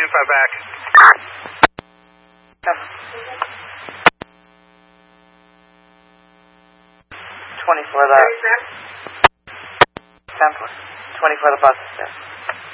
25 back. 24 the... 10 24 the bus is there.